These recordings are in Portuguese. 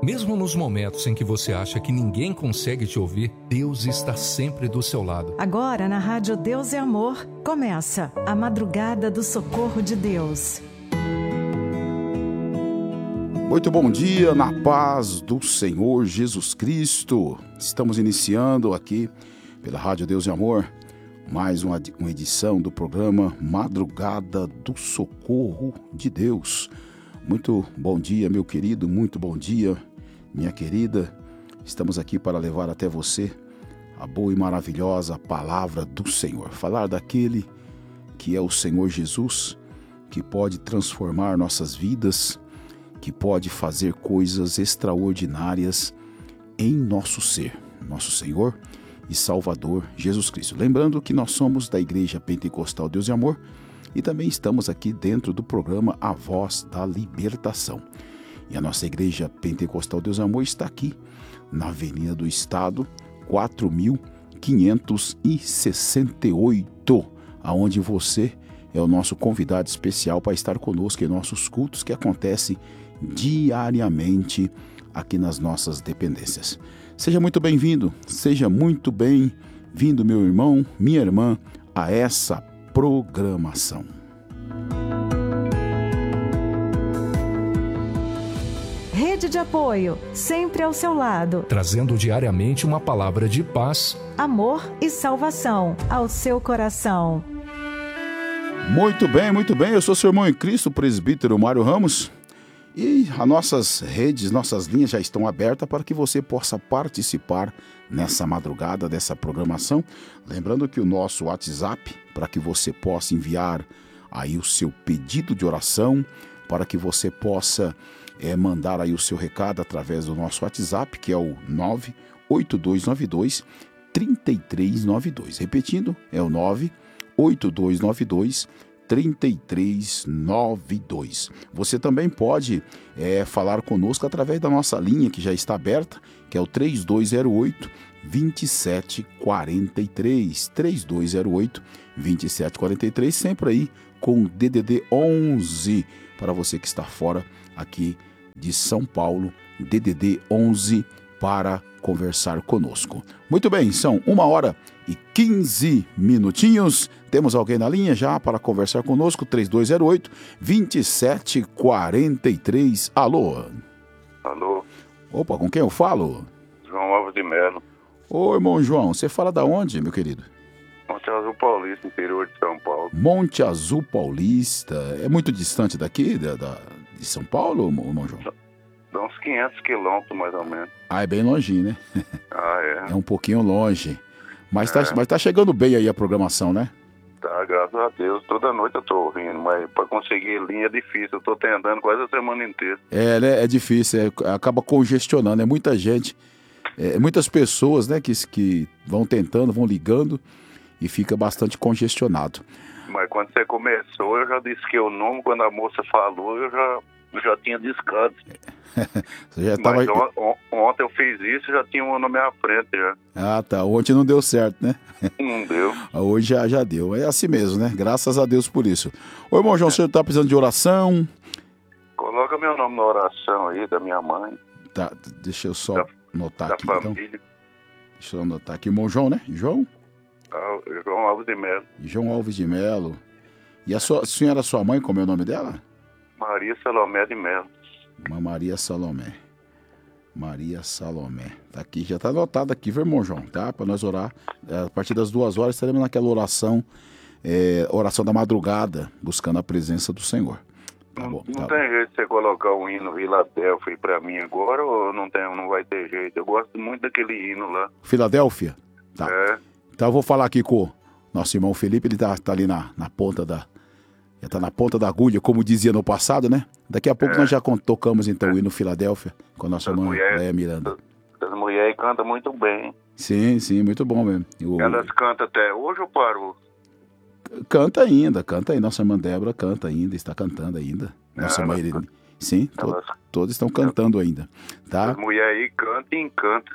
Mesmo nos momentos em que você acha que ninguém consegue te ouvir, Deus está sempre do seu lado. Agora, na Rádio Deus é Amor, começa a Madrugada do Socorro de Deus. Muito bom dia, na paz do Senhor Jesus Cristo. Estamos iniciando aqui pela Rádio Deus é Amor mais uma edição do programa Madrugada do Socorro de Deus. Muito bom dia, meu querido, muito bom dia, minha querida. Estamos aqui para levar até você a boa e maravilhosa palavra do Senhor. Falar daquele que é o Senhor Jesus, que pode transformar nossas vidas, que pode fazer coisas extraordinárias em nosso ser, nosso Senhor e Salvador Jesus Cristo. Lembrando que nós somos da Igreja Pentecostal Deus e Amor e também estamos aqui dentro do programa A Voz da Libertação. E a nossa Igreja Pentecostal Deus e Amor está aqui na Avenida do Estado, 4568, aonde você é o nosso convidado especial para estar conosco em nossos cultos que acontecem diariamente aqui nas nossas dependências. Seja muito bem-vindo, meu irmão, minha irmã, a essa programação. Rede de apoio, sempre ao seu lado. Trazendo diariamente uma palavra de paz, amor e salvação ao seu coração. Muito bem. Eu sou seu irmão em Cristo, o presbítero Mário Ramos. E as nossas redes, nossas linhas já estão abertas para que você possa participar nessa madrugada dessa programação. Lembrando que o nosso WhatsApp, para que você possa enviar aí o seu pedido de oração, para que você possa mandar aí o seu recado através do nosso WhatsApp, que é o 98292-3392. Repetindo, é o 98292-3392. Você também pode falar conosco através da nossa linha que já está aberta, que é o 3208-2743, 3208-2743, sempre aí com DDD 11, para você que está fora aqui de São Paulo, DDD 11 para conversar conosco. Muito bem, são 1h15. Temos alguém na linha já para conversar conosco, 3208-2743. Alô? Alô? Opa, com quem eu falo? João Alves de Melo. Ô, irmão João, você fala da onde, meu querido? Monte Azul Paulista, interior de São Paulo. Monte Azul Paulista. É muito distante daqui, de São Paulo, irmão João? Dá uns 500 quilômetros, mais ou menos. Ah, é bem longinho, né? É. É um pouquinho longe. Mas tá chegando bem aí a programação, né? Tá, graças a Deus. Toda noite eu tô ouvindo, mas pra conseguir linha é difícil. Eu tô tentando quase a semana inteira. Né? É difícil, acaba congestionando. É muita gente, muitas pessoas, né, que vão tentando, vão ligando e fica bastante congestionado. Mas quando você começou, eu já disse que o nome, quando a moça falou, eu já tinha discado. Você já tava... Mas ontem eu fiz isso e já tinha um na minha frente já. Ah, tá. Ontem não deu certo, né? Não deu. Hoje já deu. É assim mesmo, né? Graças a Deus por isso. Ô, irmão João, você tá precisando de oração? Coloca meu nome na oração aí, da minha mãe. Tá, deixa eu só anotar aqui, família. então. Deixa eu anotar aqui. Irmão João, né? João? João Alves de Melo. João Alves de Melo. E a senhora, sua mãe, como é o nome dela? Maria Salomé de Melo. Maria Salomé. Maria Salomé. Tá aqui, já tá anotado aqui, viu, irmão João? Tá? Para nós orar. A partir das 2h estaremos naquela oração, oração da madrugada, buscando a presença do Senhor. Tá bom, não tem jeito de você colocar o hino Filadélfia pra mim agora, ou não vai ter jeito? Eu gosto muito daquele hino lá. Filadélfia? Tá. Então eu vou falar aqui com o nosso irmão Felipe, ele tá ali na ponta da... Já tá na ponta da agulha, como dizia no passado, né? Daqui a pouco nós já tocamos então o hino Filadélfia com a nossa mãe, Léa Miranda. As mulheres cantam muito bem. Sim, muito bom mesmo. Elas cantam até hoje ou parou? Canta ainda. Nossa irmã Débora canta ainda, está cantando ainda. Nossa mãe, sim, todos estão cantando ainda. Tá? As mulheres aí cantam e encantam.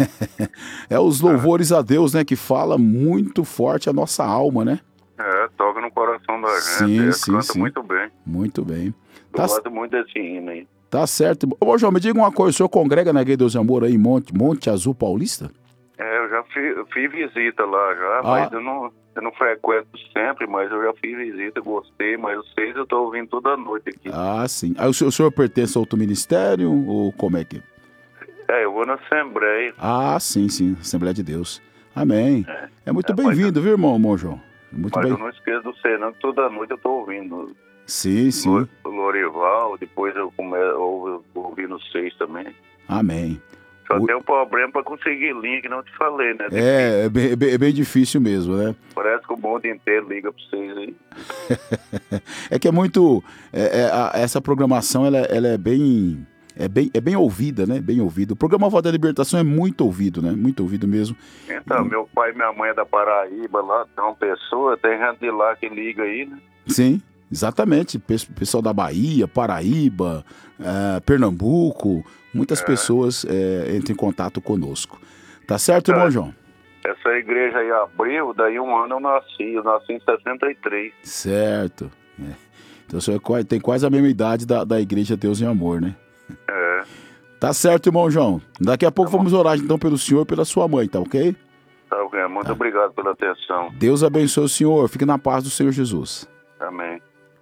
Os louvores a Deus, né? Que fala muito forte a nossa alma, né? Toca no coração da gente. Sim. Canta muito bem. Muito bem. Eu gosto muito desse hino aí. Tá certo. Ô, João, me diga uma coisa, o senhor congrega na Igreja Deus e Amor aí em Monte Azul Paulista? Eu já fiz visita lá já, mas eu não frequento sempre, mas eu já fiz visita, gostei, mas vocês eu tô ouvindo toda noite aqui. Sim. Aí o senhor pertence a outro ministério ou como é que... Eu vou na Assembleia. Sim, Assembleia de Deus. Amém. É muito bem-vindo, viu, irmão João? Muito bem. Eu não esqueço do você, não, que toda noite eu tô ouvindo. Sim. O Lorival, depois eu ouvi no 6 também. Amém. Só tem um problema para conseguir link, não te falei, né? É bem difícil mesmo, né? Parece que o mundo inteiro liga para vocês aí. É que é muito... essa programação, ela é bem... É bem ouvida, né? Bem ouvido. O programa Voz da Libertação é muito ouvido, né? Muito ouvido mesmo. Então, meu pai e minha mãe é da Paraíba, lá tem uma pessoa, tem gente de lá que liga aí, né? Sim, exatamente. Pessoal da Bahia, Paraíba, Pernambuco, muitas pessoas entram em contato conosco. Tá certo, irmão João? Essa igreja aí abriu, daí um ano eu nasci em 63. Certo. Então o senhor tem quase a mesma idade da Igreja Deus em Amor, né? Tá certo, irmão João. Daqui a pouco vamos orar então pelo senhor e pela sua mãe, tá ok? Tá ok, muito obrigado pela atenção. Deus abençoe o senhor, fique na paz do Senhor Jesus. Amém.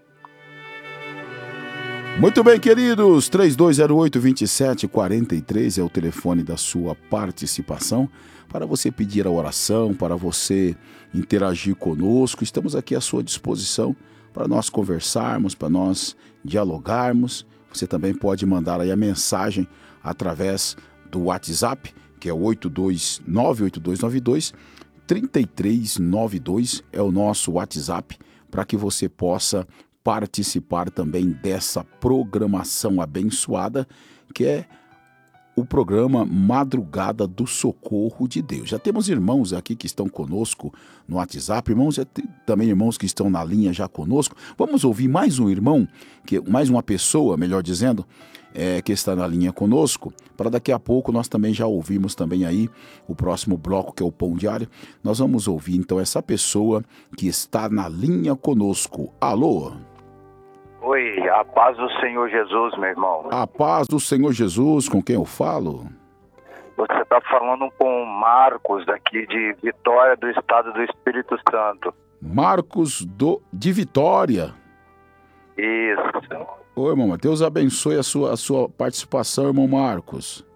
Muito bem, queridos, 3208-2743 é o telefone da sua participação, para você pedir a oração, para você interagir conosco. Estamos aqui à sua disposição para nós conversarmos, para nós dialogarmos. Você também pode mandar aí a mensagem através do WhatsApp, que é o 8298292-3392, é o nosso WhatsApp, para que você possa participar também dessa programação abençoada, que é o programa Madrugada do Socorro de Deus. Já temos irmãos aqui que estão conosco no WhatsApp, também irmãos que estão na linha já conosco. Vamos ouvir mais um irmão, mais uma pessoa, melhor dizendo, que está na linha conosco, para daqui a pouco nós também já ouvimos também aí o próximo bloco, que é o Pão Diário. Nós vamos ouvir então essa pessoa que está na linha conosco. Alô? Oi, a paz do Senhor Jesus, meu irmão. A paz do Senhor Jesus, com quem eu falo? Você está falando com o Marcos, daqui de Vitória, do estado do Espírito Santo. Marcos de Vitória. Isso. Oi, irmão, Deus abençoe a sua participação, irmão Marcos.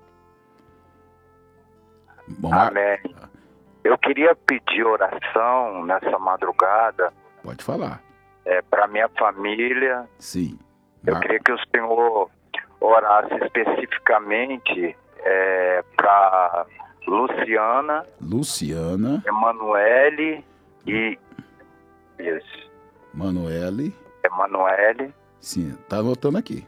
Amém. Eu queria pedir oração nessa madrugada. Pode falar. Para minha família. Sim. Eu queria que o Senhor orasse especificamente para Luciana, Emanuele e... Isso. Emanuele. Sim, tá anotando aqui.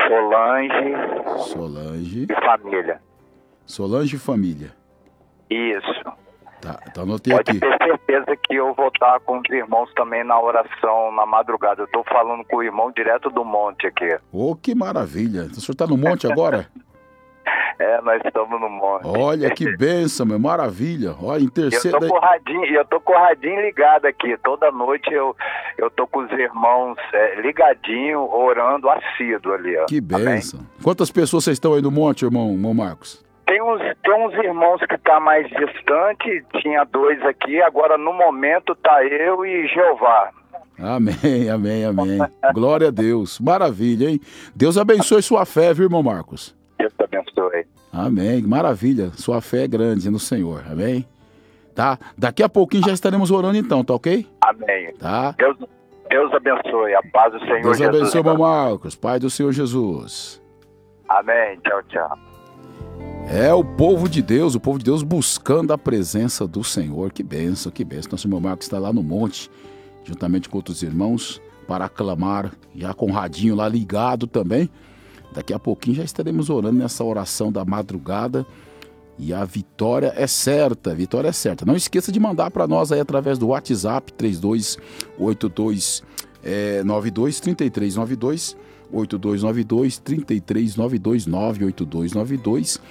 Solange e família. Solange e família. Isso. Tá anotei Pode aqui. ter certeza que eu vou estar com os irmãos também na oração, na madrugada. Eu tô falando com o irmão direto do monte aqui. Que maravilha. O senhor tá no monte agora? Nós estamos no monte. Olha que bênção, meu, maravilha. Olha, interceda. Eu tô com o radinho ligado aqui. Toda noite eu tô com os irmãos ligadinho, orando assíduo ali, ó. Que bênção. Amém? Quantas pessoas vocês estão aí no monte, irmão Marcos? Tem uns irmãos que tá mais distante, tinha 2 aqui, agora no momento tá eu e Jeová. Amém. Glória a Deus. Maravilha, hein? Deus abençoe sua fé, viu, irmão Marcos? Deus te abençoe. Amém, maravilha. Sua fé é grande no Senhor, amém? Tá? Daqui a pouquinho já estaremos orando então, tá ok? Amém. Tá? Deus abençoe, a paz do Senhor Jesus. Deus abençoe, irmão Marcos, Pai do Senhor Jesus. Amém, tchau. É o povo de Deus buscando a presença do Senhor. Que bênção, que bênção. Nosso irmão Marcos está lá no monte, juntamente com outros irmãos, para aclamar, já com o radinho lá ligado também. Daqui a pouquinho já estaremos orando nessa oração da madrugada. E a vitória é certa, Não esqueça de mandar para nós aí através do WhatsApp 3282-9392, 8292-3392,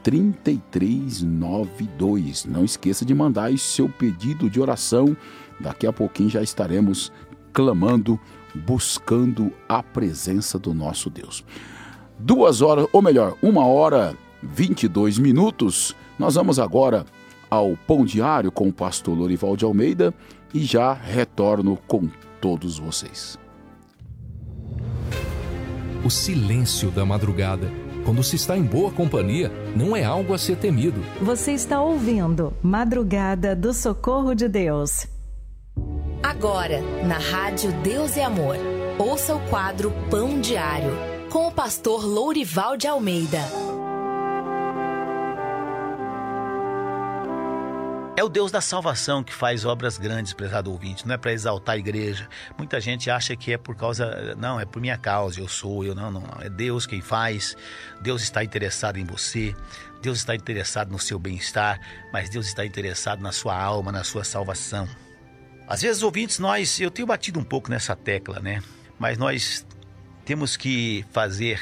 98292-3392. Não esqueça de mandar aí seu pedido de oração. Daqui a pouquinho já estaremos clamando, buscando a presença do nosso Deus. 1h22. Nós vamos agora ao Pão Diário com o pastor Lourival de Almeida e já retorno com todos vocês. O silêncio da madrugada, quando se está em boa companhia, não é algo a ser temido. Você está ouvindo Madrugada do Socorro de Deus. Agora, na Rádio Deus é Amor, ouça o quadro Pão Diário, com o pastor Lourival de Almeida. É o Deus da salvação que faz obras grandes, prezado ouvinte. Não é para exaltar a igreja. Muita gente acha que é por causa... Não, é por minha causa, Não. É Deus quem faz. Deus está interessado em você. Deus está interessado no seu bem-estar. Mas Deus está interessado na sua alma, na sua salvação. Às vezes, ouvintes, eu tenho batido um pouco nessa tecla, né? Mas nós temos que fazer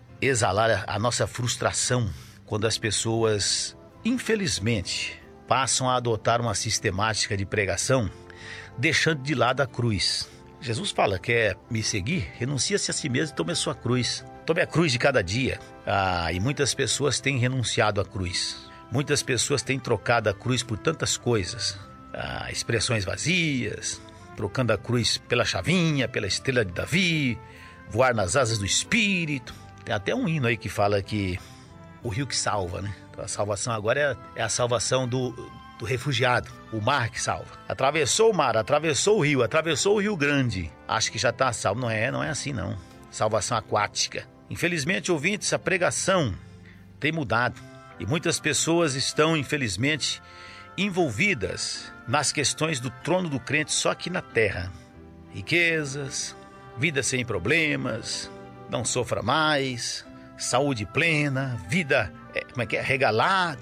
exalar a nossa frustração quando as pessoas, infelizmente, passam a adotar uma sistemática de pregação, deixando de lado a cruz. Jesus fala: quer me seguir? Renuncia-se a si mesmo e tome a sua cruz. Tome a cruz de cada dia. E muitas pessoas têm renunciado à cruz. Muitas pessoas têm trocado a cruz por tantas coisas. Expressões vazias, trocando a cruz pela chavinha, pela estrela de Davi, voar nas asas do Espírito. Tem até um hino aí que fala que o rio que salva, né? Então, a salvação agora é a salvação do refugiado, o mar que salva. Atravessou o mar, atravessou o Rio Grande. Acho que já está salvo. Não é assim não. Salvação aquática. Infelizmente, ouvintes, a pregação tem mudado. E muitas pessoas estão, infelizmente, envolvidas nas questões do trono do crente só aqui na terra. Riquezas, vida sem problemas, não sofra mais, saúde plena, vida regalada.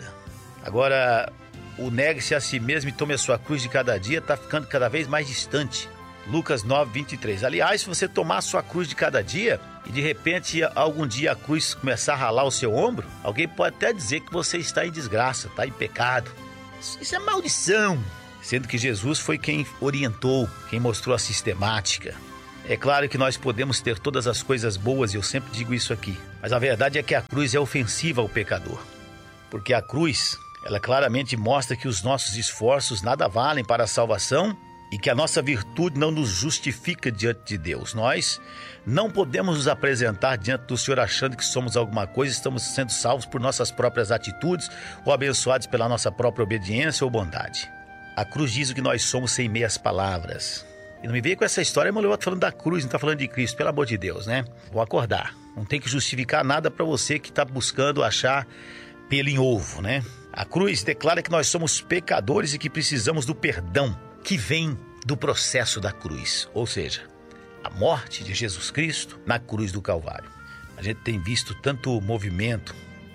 Agora, o negue-se a si mesmo e tome a sua cruz de cada dia está ficando cada vez mais distante. Lucas 9:23. Aliás, se você tomar a sua cruz de cada dia e de repente algum dia a cruz começar a ralar o seu ombro, alguém pode até dizer que você está em desgraça, está em pecado. Isso é maldição. Sendo que Jesus foi quem orientou, quem mostrou a sistemática. É claro que nós podemos ter todas as coisas boas, e eu sempre digo isso aqui. Mas a verdade é que a cruz é ofensiva ao pecador. Porque a cruz, ela claramente mostra que os nossos esforços nada valem para a salvação e que a nossa virtude não nos justifica diante de Deus. Nós não podemos nos apresentar diante do Senhor achando que somos alguma coisa, estamos sendo salvos por nossas próprias atitudes ou abençoados pela nossa própria obediência ou bondade. A cruz diz o que nós somos sem meias palavras. E não me veio com essa história, mas eu estou falando da cruz, não está falando de Cristo, pelo amor de Deus, né? Vou acordar. Não tem que justificar nada para você que está buscando achar pelo em ovo, né? A cruz declara que nós somos pecadores e que precisamos do perdão que vem do processo da cruz, ou seja, a morte de Jesus Cristo na cruz do Calvário. A gente tem visto tanto movimento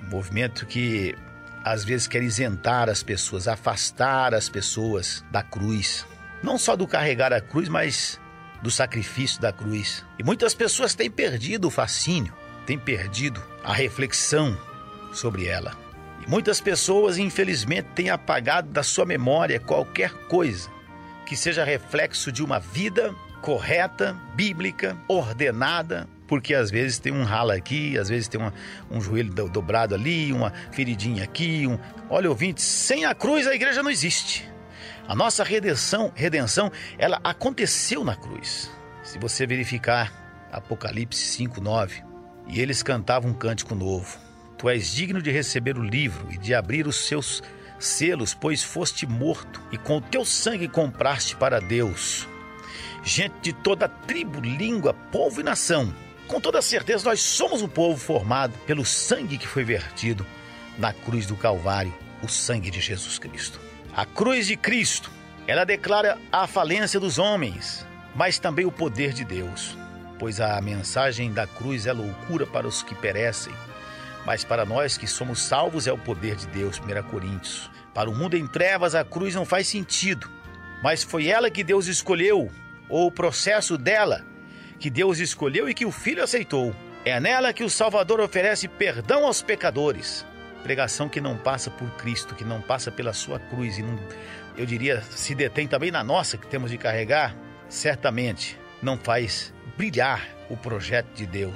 que às vezes quer isentar as pessoas, afastar as pessoas da cruz. Não só do carregar a cruz, mas do sacrifício da cruz. E muitas pessoas têm perdido o fascínio, têm perdido a reflexão sobre ela. E muitas pessoas, infelizmente, têm apagado da sua memória qualquer coisa que seja reflexo de uma vida correta, bíblica, ordenada, porque às vezes tem um ralo aqui, às vezes tem um joelho dobrado ali, uma feridinha aqui. Olha, ouvinte, sem a cruz a igreja não existe. A nossa redenção, ela aconteceu na cruz. Se você verificar Apocalipse 5:9, e eles cantavam um cântico novo. Tu és digno de receber o livro e de abrir os seus selos, pois foste morto e com o teu sangue compraste para Deus gente de toda tribo, língua, povo e nação. Com toda certeza nós somos um povo formado pelo sangue que foi vertido na cruz do Calvário, o sangue de Jesus Cristo. A cruz de Cristo, ela declara a falência dos homens, mas também o poder de Deus, pois a mensagem da cruz é loucura para os que perecem, mas para nós que somos salvos é o poder de Deus. 1 Coríntios. Para o mundo em trevas a cruz não faz sentido, mas foi ela que Deus escolheu, ou o processo dela que Deus escolheu e que o Filho aceitou. É nela que o Salvador oferece perdão aos pecadores. Pregação que não passa por Cristo, que não passa pela sua cruz e não, eu diria, se detém também na nossa que temos de carregar, certamente não faz brilhar o projeto de Deus.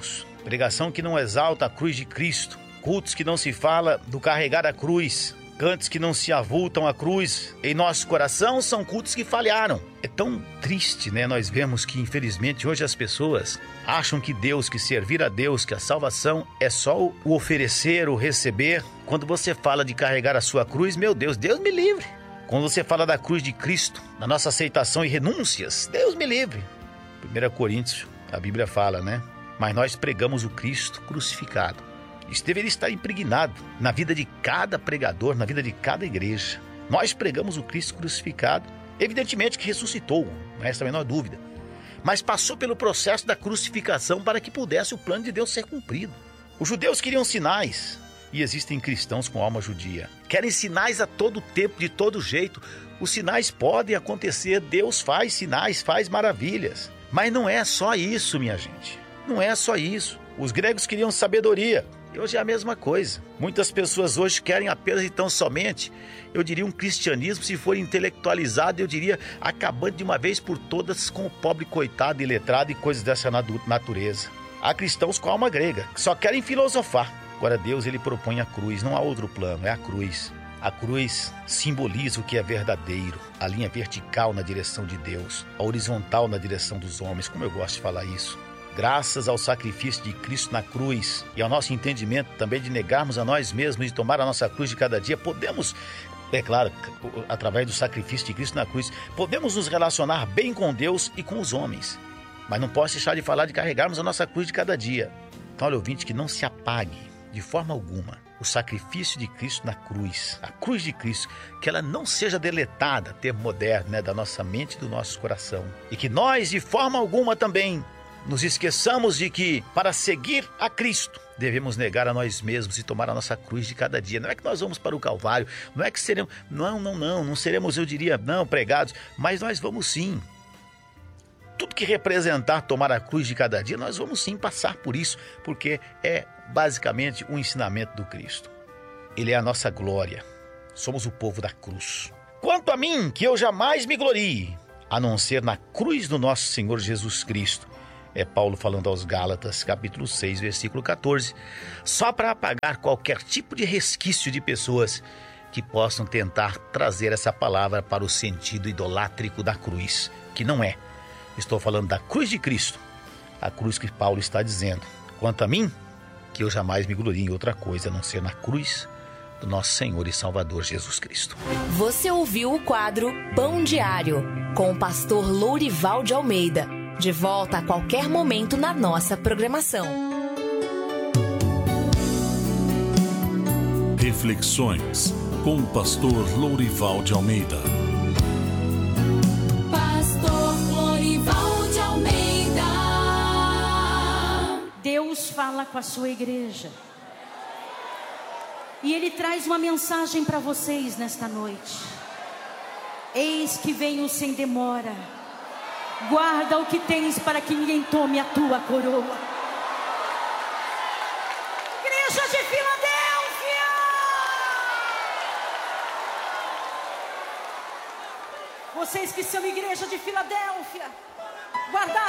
pregação que não exalta a cruz de Cristo, cultos que não se fala do carregar a cruz, cantos que não se avultam a cruz em nosso coração, são cultos que falharam. É tão triste, né? Nós vemos que, infelizmente, hoje as pessoas acham que Deus, que servir a Deus, que a salvação é só o oferecer, o receber. Quando você fala de carregar a sua cruz, meu Deus, Deus me livre. Quando você fala da cruz de Cristo, da nossa aceitação e renúncias, Deus me livre. 1 Coríntios, a Bíblia fala, né? Mas nós pregamos o Cristo crucificado. Isso deveria estar impregnado na vida de cada pregador, na vida de cada igreja. Nós pregamos o Cristo crucificado, evidentemente que ressuscitou, não resta a menor dúvida, mas passou pelo processo da crucificação para que pudesse o plano de Deus ser cumprido. Os judeus queriam sinais, e existem cristãos com alma judia. Querem sinais a todo tempo, de todo jeito. Os sinais podem acontecer, Deus faz sinais, faz maravilhas. Mas não é só isso, minha gente. Não é só isso. Os gregos queriam sabedoria. E hoje é a mesma coisa. Muitas pessoas hoje querem apenas e tão somente, eu diria, um cristianismo, se for intelectualizado, eu diria, acabando de uma vez por todas com o pobre coitado iletrado e coisas dessa natureza. Há cristãos com alma grega, que só querem filosofar. Agora Deus, ele propõe a cruz, não há outro plano, é a cruz. A cruz simboliza o que é verdadeiro, a linha vertical na direção de Deus, a horizontal na direção dos homens, como eu gosto de falar isso. Graças ao sacrifício de Cristo na cruz e ao nosso entendimento também de negarmos a nós mesmos e tomar a nossa cruz de cada dia, podemos, é claro, através do sacrifício de Cristo na cruz, podemos nos relacionar bem com Deus e com os homens. Mas não posso deixar de falar de carregarmos a nossa cruz de cada dia. Então, olha, ouvinte, que não se apague de forma alguma o sacrifício de Cristo na cruz, a cruz de Cristo, que ela não seja deletada, termo moderno, né, da nossa mente e do nosso coração. E que nós, de forma alguma também, nos esqueçamos de que, para seguir a Cristo, devemos negar a nós mesmos e tomar a nossa cruz de cada dia. Não é que nós vamos para o Calvário, não é que seremos... Não seremos, eu diria, pregados, mas nós vamos sim. Tudo que representar tomar a cruz de cada dia, nós vamos sim passar por isso, porque é basicamente o ensinamento do Cristo. Ele é a nossa glória. Somos o povo da cruz. Quanto a mim, que eu jamais me glorie, a não ser na cruz do nosso Senhor Jesus Cristo. É Paulo falando aos Gálatas, capítulo 6, versículo 14, só para apagar qualquer tipo de resquício de pessoas que possam tentar trazer essa palavra para o sentido idolátrico da cruz, que não é. Estou falando da cruz de Cristo, a cruz que Paulo está dizendo. Quanto a mim, que eu jamais me glorie em outra coisa, a não ser na cruz do nosso Senhor e Salvador Jesus Cristo. Você ouviu o quadro Pão Diário, com o pastor Lourival de Almeida. De volta a qualquer momento na nossa programação. Reflexões com o pastor Lourival de Almeida. Pastor Lourival de Almeida. Deus fala com a sua igreja. E Ele traz uma mensagem para vocês nesta noite. Eis que venho sem demora. Guarda o que tens para que ninguém tome a tua coroa. Igreja de Filadélfia! Vocês que são igreja de Filadélfia, guardar